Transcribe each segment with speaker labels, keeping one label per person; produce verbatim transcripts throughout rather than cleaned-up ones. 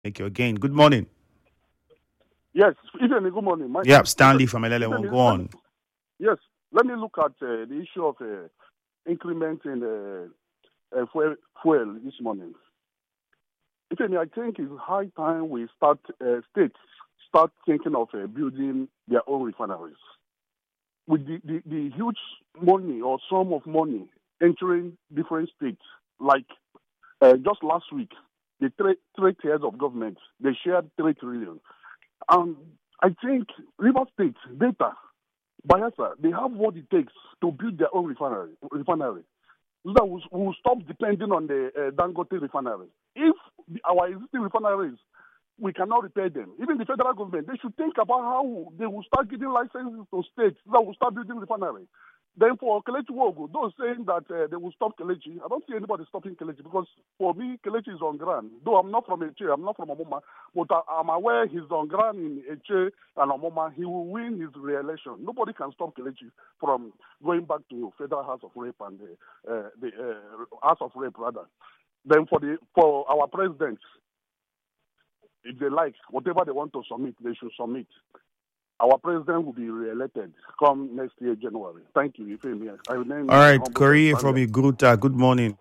Speaker 1: Make your gain. Good morning.
Speaker 2: Yes, Eden, good morning. My,
Speaker 1: Yeah, Stanley
Speaker 2: Eden,
Speaker 1: from L L M.
Speaker 2: Eden,
Speaker 1: Go
Speaker 2: let me,
Speaker 1: on.
Speaker 2: yes, let me look at uh, the issue of uh, increment in uh, uh, fuel, fuel this morning. Eden, I think it's high time we start, uh, states start thinking of uh, building their own refineries. With the, the, the huge money or sum of money entering different states, like uh, just last week, the three, three tiers of government, they shared three trillion. And I think River State, Delta, Bayelsa, they have what it takes to build their own refinery. refinery. So that we'll, we'll stop depending on the uh, Dangote refinery. If the, our existing refineries, we cannot repair them, even the federal government, they should think about how they will start giving licenses to states so that will start building refinery. Then for Kelechi Wogo, those saying that uh, they will stop Kelechi, I don't see anybody stopping Kelechi because for me, Kelechi is on ground. Though I'm not from Eche, I'm not from Omoma, but I, I'm aware he's on ground in Eche and Omoma. He will win his re-election. Nobody can stop Kelechi from going back to Federal House of Rape and the, uh, the uh, House of Rape, rather. Then for the for our president, if they like, whatever they want to submit, they should submit. Our president will be re-elected come next year, January. Thank you. I remain
Speaker 1: All right,
Speaker 2: humble
Speaker 1: Korea
Speaker 2: to
Speaker 1: from
Speaker 2: stand
Speaker 1: Iguruta. Good morning.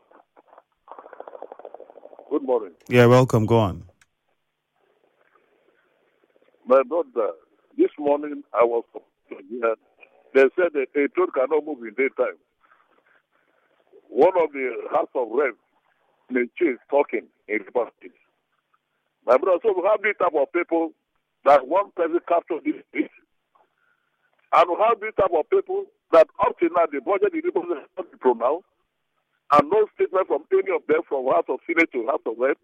Speaker 3: Good morning.
Speaker 1: Yeah, welcome. Go on.
Speaker 3: My brother, this morning I was here. They said that a train cannot move in daytime. One of the House of Reps, the chief, talking in the party. My brother, so we have this type of people that one person capture this street. And we have this type of people that up to now the budget is not pronounced. And no statement from any of them from House of Senate to House of Reps.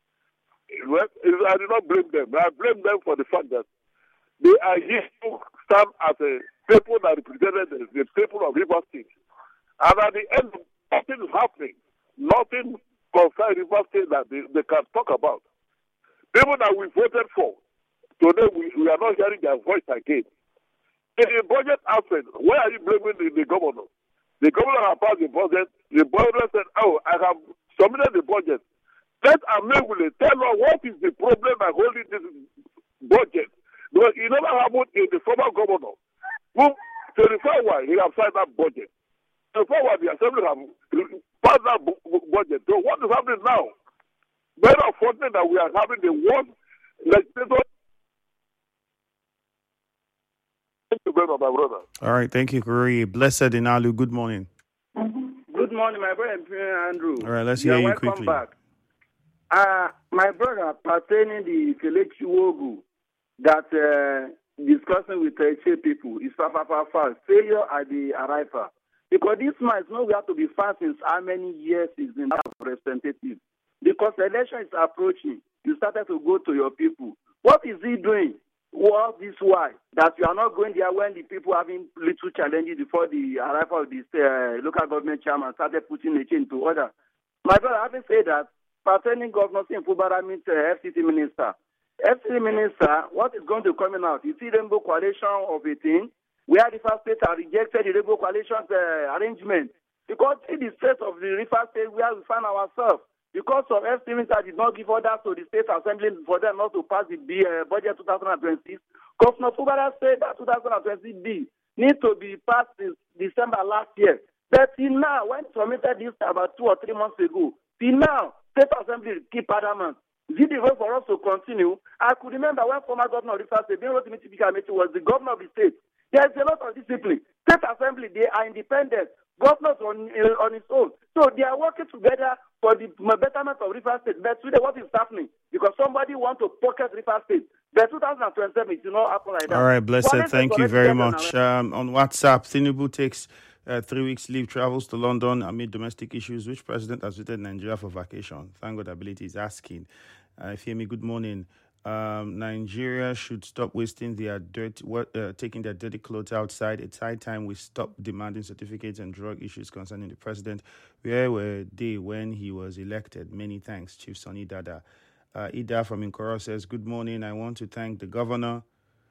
Speaker 3: I do not blame them. I blame them for the fact that they are here to stand as a people that represented the, the people of River State. And at the end, nothing is happening. Nothing concerns River State that they, they can talk about. People that we voted for, today we, we are not hearing their voice again. In the budget aspect, why are you blaming the, the governor? The governor has passed the budget. The governor said, oh, I have submitted the budget. Let Amegule tell us what is the problem by holding this budget. Because it never happened in the former governor. Who, twenty-four why he has signed that budget. twenty-four why the assembly have passed that bu- bu- budget. So what is happening now? Very unfortunate that we are having the worst legislator. Thank you very much, my brother.
Speaker 1: All right, thank you, Korea. Blessed Inalu. Good morning.
Speaker 4: Good morning, my brother Andrew.
Speaker 1: All right, let's
Speaker 4: you
Speaker 1: hear you
Speaker 4: welcome
Speaker 1: quickly.
Speaker 4: back. Uh, my brother, pertaining the Kelechi Wogu that uh, discussing with the Eche people is far, far, far, far. Failure at the arrival. Because this man is not going to be fast since how many years he's been House of Representative. Because the election is approaching, you started to go to your people. What is he doing? Well, this why that you are not going there when the people having little challenges before the arrival of the uh, local government chairman started putting a change to order. My brother, having said that, pertaining Governor Sim Fubara means uh, F C T minister. F C T minister, what is going to come out? You see Rainbow Coalition of a thing where the first state have rejected the Rainbow Coalition's uh, arrangement because in the state of the River State where we find ourselves. Because of F C T minister did not give orders to the state assembly for them not to pass the B, uh, budget twenty twenty-six. Governor Fubara said that twenty twenty B needs to be passed since December last year. But till now, when submitted this about two or three months ago, till now, state assembly keep adamant. Is it the way for us to continue? I could remember when former governor of River State, Ben Rotimi Tibika-Amechi, was the governor of the state. There is a lot of discipline. State assembly, they are independent. Governors on on its own. So they are working together for the betterment of River State. But today, what is happening? Because somebody wants to pocket River State. But twenty twenty-seven, it will not happen like that.
Speaker 1: All right, Blessed.
Speaker 4: Well,
Speaker 1: Thank you very much. Um, on WhatsApp, Tinubu takes uh, three weeks leave, travels to London amid domestic issues. Which president has visited Nigeria for vacation? Thank God Ability is asking. Uh, Femi, good morning. Um, Nigeria should stop wasting their dirty, uh, taking their dirty clothes outside. It's high time we stop demanding certificates and drug issues concerning the president. Where were they when he was elected? Many thanks, Chief Sonny Dada. Uh, Ida from Inkoro says, good morning. I want to thank the governor.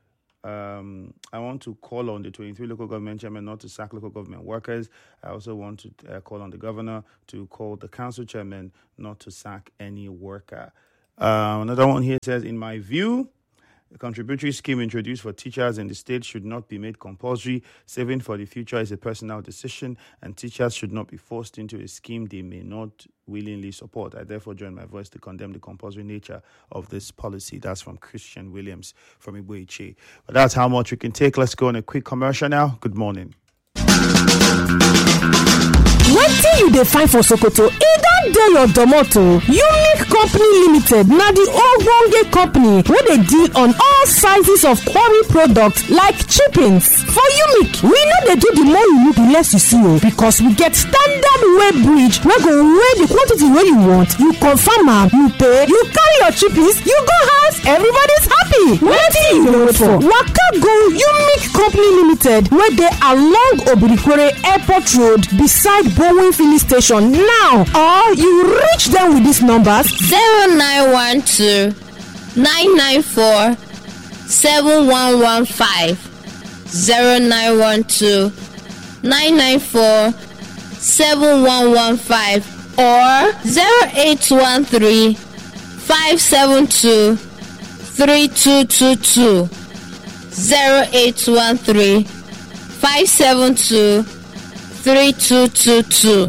Speaker 1: Um, I want to call on the twenty-three local government chairmen not to sack local government workers. I also want to uh, call on the governor to call the council chairman not to sack any worker. Uh, another one here says, in my view, the contributory scheme introduced for teachers in the state should not be made compulsory. Saving for the future is a personal decision, and teachers should not be forced into a scheme they may not willingly support. I therefore join my voice to condemn the compulsory nature of this policy. That's from Christian Williams from Igboiche. But that's how much we can take. Let's go on a quick commercial now. Good morning.
Speaker 5: Wetin you dey find for Sokoto? E don dey your domoto. Unique Company Limited na the ogbonge company wey dey deal on all sizes of quarry products like chippings. For Unique, we no dey do the more you look, the less you see o, because we get standard weight bridge wey go weigh the quantity wey you want. You confirm am, you pay, you carry your chippings, you go house, everybody's happy. Wetin you dey wait for? Waka go Unique Company Limited wey dey along Obirikwere Airport Road beside Bowen filling station now, or you reach them with these numbers:
Speaker 6: zero nine one two nine nine four seven one one five, zero nine one two nine nine four seven one one five, or zero eight one three five seven two three two two two, zero eight one three five seven two three two two two.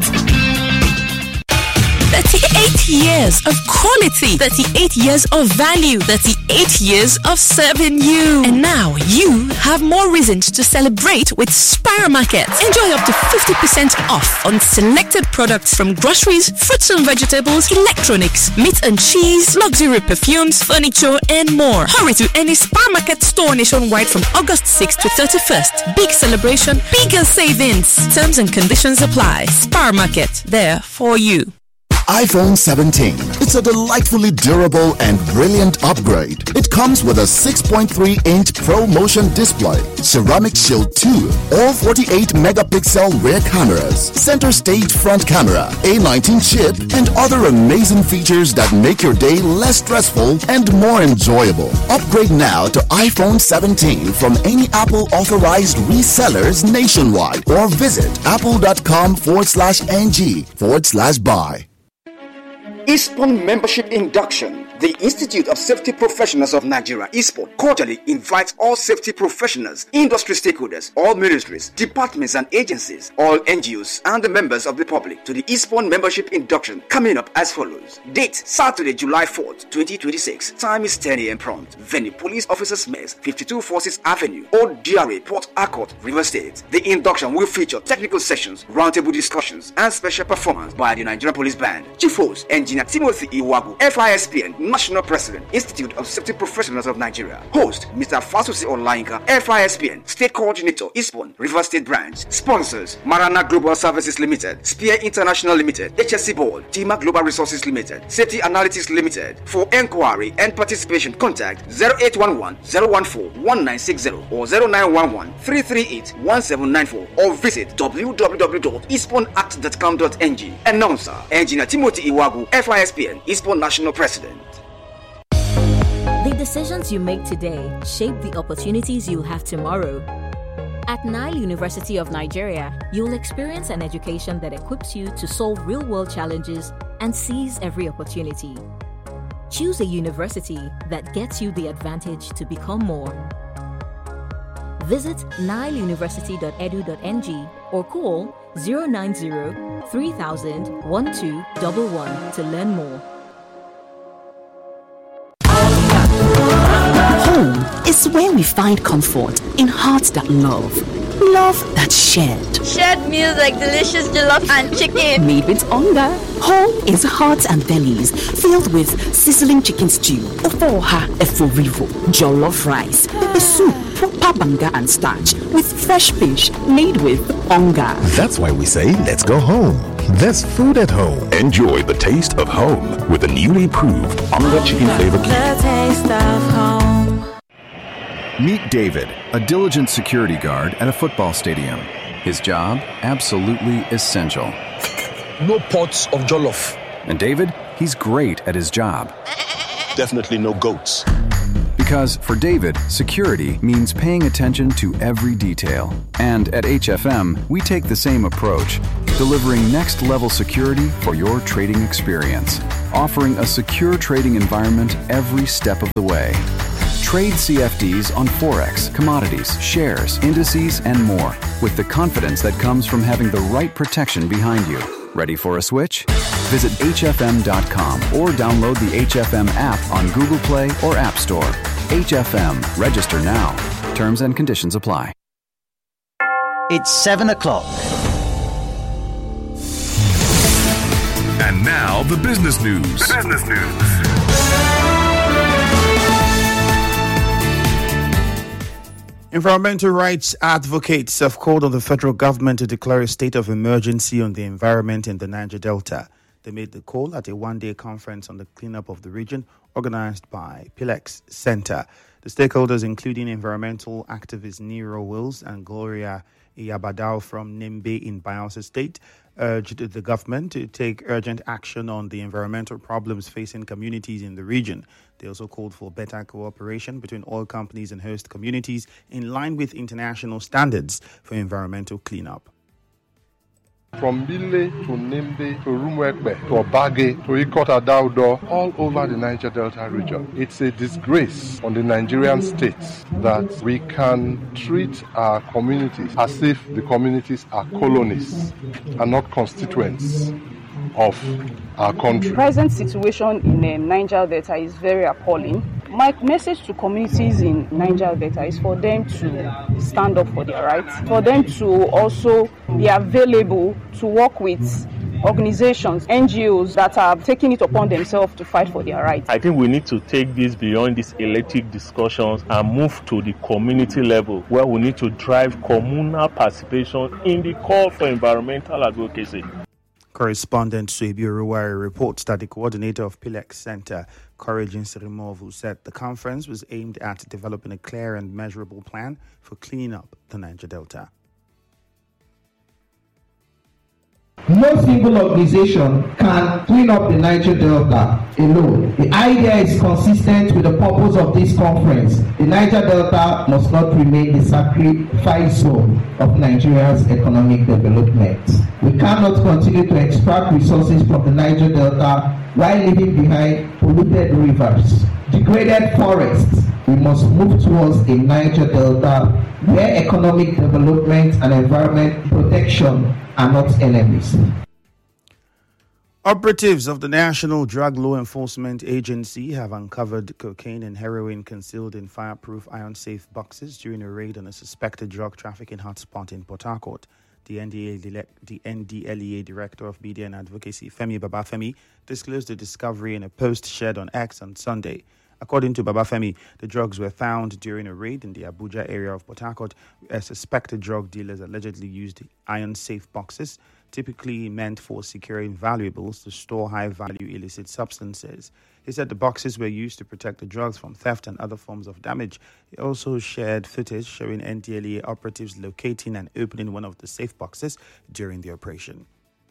Speaker 7: thirty-eight years of quality, thirty-eight years of value, thirty-eight years of serving you. And now you have more reasons to celebrate with Spire Market. Enjoy up to fifty percent off on selected products from groceries, fruits and vegetables, electronics, meat and cheese, luxury perfumes, furniture, and more. Hurry to any Spire Market store nationwide from August sixth to thirty-first. Big celebration, bigger savings. Terms and conditions apply. Spire Market, there for you.
Speaker 8: iPhone seventeen. It's a delightfully durable and brilliant upgrade. It comes with a six point three inch Pro Motion display, Ceramic Shield two, all forty-eight megapixel rear cameras, center stage front camera, A nineteen chip, and other amazing features that make your day less stressful and more enjoyable. Upgrade now to iPhone seventeen from any Apple authorized resellers nationwide, or visit apple.com forward slash ng forward slash buy.
Speaker 9: ISPON Membership Induction. The Institute of Safety Professionals of Nigeria, ISPON, cordially invites all safety professionals, industry stakeholders, all ministries, departments and agencies, all N G Os, and the members of the public to the ISPON Membership Induction, coming up as follows. Date, Saturday, July fourth, twenty twenty-six. Time is ten a.m. prompt. Venue, Police Officers Mess, fifty-two Forces Avenue, Old D R A, Port Harcourt, River State. The induction will feature technical sessions, roundtable discussions, and special performance by the Nigerian Police Band. Chief host, Engineer Timothy Iwagu, F I S P N, National President, Institute of Safety Professionals of Nigeria. Host, Mister Fasusi Olainka, F I S P N, State Coordinator, ISPON, River State Branch. Sponsors, Marana Global Services Limited, Spear International Limited, H S C Board, Tima Global Resources Limited, Safety Analytics Limited. For enquiry and participation, contact zero eight one one zero one four one nine six zero or zero nine one one three three eight one seven nine four or visit w w w dot ispon act dot com dot n g. Announcer, Engineer Timothy Iwagu, F I S P N, ISPON National President.
Speaker 10: The decisions you make today shape the opportunities you'll have tomorrow. At Nile University of Nigeria, you'll experience an education that equips you to solve real-world challenges and seize every opportunity. Choose a university that gets you the advantage to become more. Visit nile university dot e d u dot n g or call zero nine zero three thousand one two one one to learn more.
Speaker 11: Home is where we find comfort in hearts that love, love that's shared.
Speaker 12: Shared meals like delicious jollof and chicken.
Speaker 11: Made with hunger. Home is hearts and bellies filled with sizzling chicken stew, ofoha eforivo, jollof rice, pepper soup, proper banga and starch with fresh fish made with hunger.
Speaker 13: That's why we say let's go home. There's food at home. Enjoy the taste of home with the newly improved Onga Chicken Flavor Cube.
Speaker 14: The taste of home.
Speaker 15: Meet David, a diligent security guard at a football stadium. His job, absolutely essential.
Speaker 16: No pots of jollof.
Speaker 15: And David, he's great at his job.
Speaker 16: Definitely no goats.
Speaker 15: Because for David, security means paying attention to every detail. And at H F M, we take the same approach, delivering next-level security for your trading experience. offering a secure trading environment every step of the way. Trade C F Ds on Forex, commodities, shares, indices, and more with the confidence that comes from having the right protection behind you. Ready for a switch? Visit H F M dot com or download the H F M app on Google Play or App Store. H F M. Register now. Terms and conditions apply.
Speaker 17: It's seven o'clock.
Speaker 13: And now the business news. The business news.
Speaker 1: Environmental rights advocates have called on the federal government to declare a state of emergency on the environment in the Niger Delta. They made the call at a one-day conference on the cleanup of the region organized by Pilex Center. The stakeholders, including environmental activist Nero Wills and Gloria Iyabadao from Nimbe in Bayelsa State, urged the government to take urgent action on the environmental problems facing communities in the region. They also called for better cooperation between oil companies and host communities in line with international standards for environmental cleanup.
Speaker 18: From Bile to Nimbe to Rumwekbe to Obage to Ikota Daudo, all over the Niger Delta region. It's a disgrace on the Nigerian state that we can treat our communities as if the communities are colonies and not constituents of our country.
Speaker 19: The present situation in um, Niger Delta is very appalling. My message to communities in Niger Delta is for them to stand up for their rights, for them to also be available to work with organizations, N G Os that are taking it upon themselves to fight for their rights.
Speaker 20: I think we need to take this beyond these electric discussions and move to the community level where we need to drive communal participation in the call for environmental advocacy.
Speaker 1: Correspondent Suebi Uruwari reports that the coordinator of Pilex Center, Courage Nsirimovu, said the conference was aimed at developing a clear and measurable plan for cleaning up the Niger Delta.
Speaker 21: No single organization can clean up the Niger Delta alone. The idea is consistent with the purpose of this conference. The Niger Delta must not remain the sacrifice zone of Nigeria's economic development. We cannot continue to extract resources from the Niger Delta while leaving behind polluted rivers, degraded forests. We must move towards a Niger Delta where economic development and environment protection are not enemies.
Speaker 1: Operatives of the National Drug Law Enforcement Agency have uncovered cocaine and heroin concealed in fireproof iron-safe boxes during a raid on a suspected drug trafficking hotspot in Port Harcourt. The N D L E A Director of Media and Advocacy, Femi Babafemi, disclosed the discovery in a post shared on X on Sunday. According to Babafemi, the drugs were found during a raid in the Abuja area of Port Harcourt, where suspected drug dealers allegedly used iron-safe boxes, typically meant for securing valuables, to store high-value illicit substances. He said the boxes were used to protect the drugs from theft and other forms of damage. He also shared footage showing N D L E A operatives locating and opening one of the safe boxes during the operation.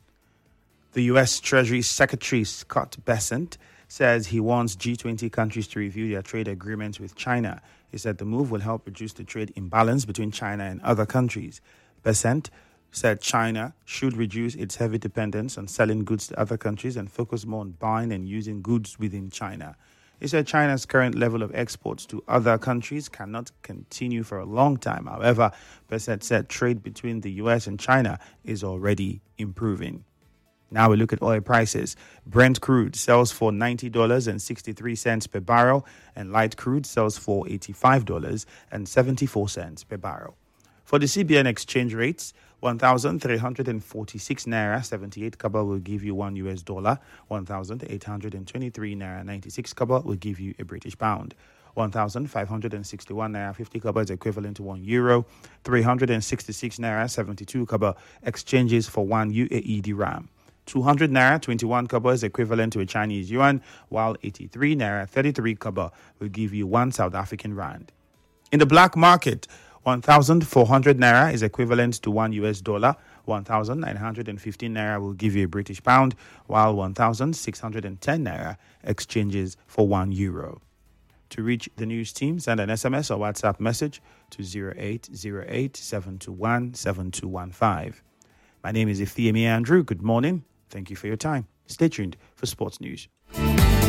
Speaker 1: The U S Treasury Secretary Scott Bessent says he wants G twenty countries to review their trade agreements with China. He said the move will help reduce the trade imbalance between China and other countries. Bessent said China should reduce its heavy dependence on selling goods to other countries and focus more on buying and using goods within China. He said China's current level of exports to other countries cannot continue for a long time. However, Bessent said trade between the U S and China is already improving. Now we look at oil prices. Brent crude sells for ninety dollars and sixty-three cents per barrel, and light crude sells for eighty-five dollars and seventy-four cents per barrel. For the C B N exchange rates, one thousand three hundred forty-six naira seventy-eight kobo will give you one U S dollar. one thousand eight hundred twenty-three naira ninety-six kobo will give you a British pound. one thousand five hundred sixty-one naira fifty kobo is equivalent to one euro. three hundred sixty-six naira seventy-two kobo exchanges for one U A E dirham. two hundred naira twenty-one kobo is equivalent to a Chinese yuan, while eighty-three naira thirty-three kobo will give you one South African rand. In the black market, one thousand four hundred naira is equivalent to one U S dollar. one thousand nine hundred fifteen naira will give you a British pound, while one thousand six hundred ten naira exchanges for one euro. To reach the news team, send an S M S or WhatsApp message to zero eight zero eight seven two one seven two one five. My name is Ifeemi Andrew. Good morning. Thank you for your time. Stay tuned for sports news.